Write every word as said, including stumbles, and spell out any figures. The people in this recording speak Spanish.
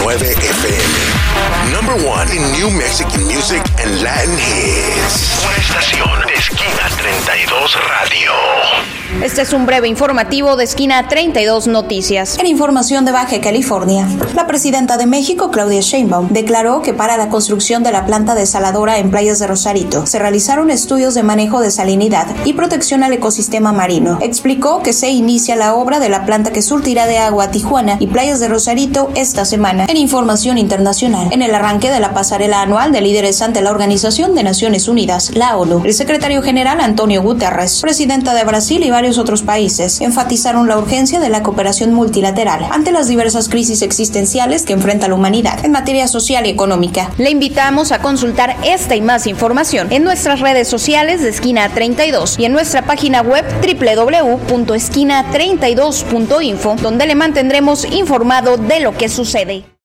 nueve F M. Number one in New Mexican music and Latin hits. Una estación de Esquina treinta y dos Radio. Este es un breve informativo de Esquina treinta y dos Noticias. En información de Baja California, la presidenta de México, Claudia Sheinbaum, declaró que para la construcción de la planta desaladora en Playas de Rosarito se realizaron estudios de manejo de salinidad y protección al ecosistema marino. Explicó que se inicia la obra de la planta que surtirá de agua a Tijuana y Playas de Rosarito esta semana. En información internacional, en el arranque de la pasarela anual de líderes ante la Organización de Naciones Unidas, la ONU, el secretario general Antonio Guterres, presidenta de Brasil y varios otros países enfatizaron la urgencia de la cooperación multilateral ante las diversas crisis existenciales que enfrenta la humanidad en materia social y económica. Le invitamos a consultar esta y más información en nuestras redes sociales de Esquina treinta y dos y en nuestra página web doble u doble u doble u punto esquina treinta y dos punto info, donde le mantendremos informado de lo que sucede.